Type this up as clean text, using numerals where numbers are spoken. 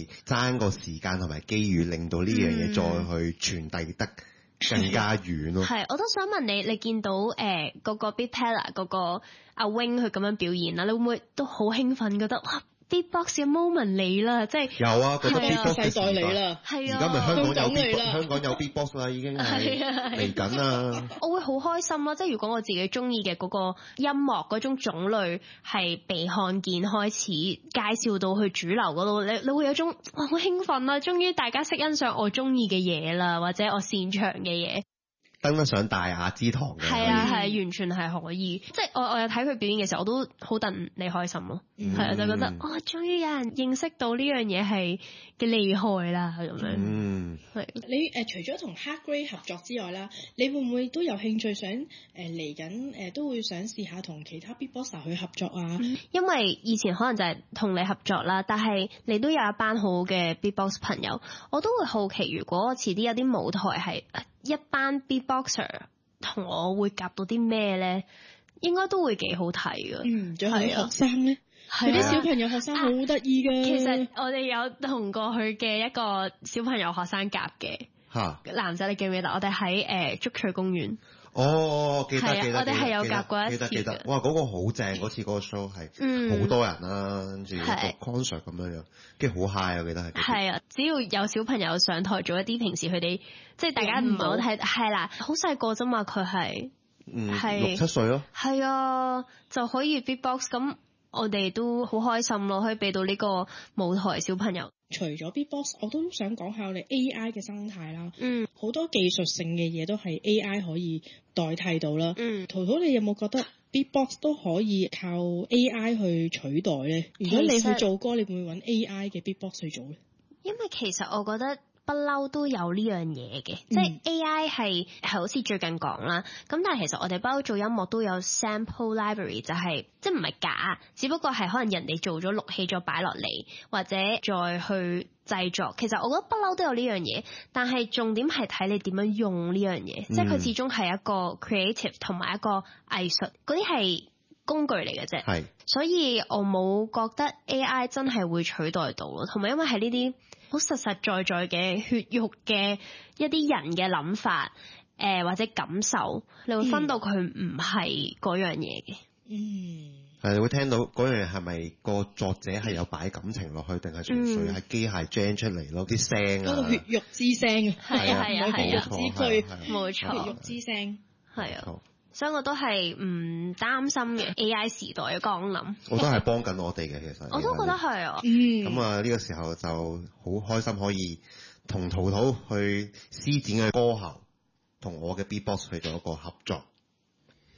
係爭個時間同埋機遇，令到呢樣嘢再去傳遞得更加遠咯。 係，我都想問你，你見到嗰個 Big Pella 嗰個阿 Wing 佢咁樣表演啦，你會唔會都好興奮，覺得哇 Beatbox 嘅 moment 嚟啦，即係有啊，覺得 Beatbox 嘅時代嚟啦， 係啊，而家咪香港有 Beatbox 啦，已經係嚟緊啦。 我會好開心啦，即係如果我自己中意嘅嗰個音樂嗰種種類係被看見開始介紹到去主流嗰度，你會有種哇好興奮啦，終於大家識欣賞我中意嘅嘢啦，或者我擅長嘅嘢。 登得上大雅之堂嘅， 係啊係，完全係可以。即係我有睇佢表演嘅時候，我都好戥你開心咯。係啊，就覺得終於有人認識到呢樣嘢係嘅厲害啦咁樣。係你除咗同 Hard Grey 合作之外啦，你會唔會都有興趣想嚟緊都會想試下同其他 Beatboxer 去合作啊？ 因為以前可能就係同你合作啦，但係你都有一班好嘅 Beatbox 朋友，我都會好奇，如果遲啲有啲舞台係一班 Beatboxer 同我會夾到啲咩咧？應該都會幾好睇噶。 仲有學生咧，有啲小朋友學生好得意噶。 其實我哋有同過去嘅一個小朋友學生夾嘅男仔，你記唔記得？我哋喺竹翠公園。 哦，記得， 我哋係有夾過一次。 記得，哇，嗰個好正，嗰次嗰個 show 係好多人啦，跟住個 concert 咁樣樣，跟住好 high 我記得係。係啊， 只要有小朋友上台做一啲平時佢哋即係大家唔係好睇，係啦，好細個啫嘛，佢係 6、7歲咯。 係啊，就可以 beatbox， 咁我哋都好開心咯，可以俾到呢個舞台小朋友。 除咗 Beatbox， 我都想講下我哋 AI 嘅生態啦。好多技術性嘅嘢都係 AI 可以代替到啦。陶陶，你有冇覺得 Beatbox 都可以靠 AI 去取代咧？如果你去做歌，你會唔會揾 AI 嘅 Beatbox 去做咧？ 因為其實我覺得不嬲都有呢樣嘢嘅，即係 AI 係好似最近講啦。咁但係其實我哋不嬲做音樂都有 sample library， 就係即係唔係假，只不過係可能人哋做咗錄起咗擺落嚟，或者再去製作。其實我覺得不嬲都有呢樣嘢，但係重點係睇你點樣用呢樣嘢，即係佢始終係一個 creative 同埋一個藝術，嗰啲係工具嚟嘅啫。係，所以我冇覺得 AI 真係會取代到咯，同埋因為係呢啲好實實在在嘅血肉嘅一啲人嘅諗法，或者感受，你會分到佢唔係嗰樣嘢嘅。 係你會聽到嗰樣嘢係咪個作者係有擺感情落去，定係純粹係機械 gen 出嚟咯？啲聲啊， 嗰個血肉之聲啊， 係啊， 血肉之句， 冇錯， 血肉之聲， 係啊。所以我都係唔擔心嘅 AI 時代嘅降臨。 我都係幫緊我哋嘅，其實。 我都覺得係啊。 咁啊，呢個時候就好開心可以同陶陶去施展嘅歌喉，同我嘅 Beatbox 去做一個合作。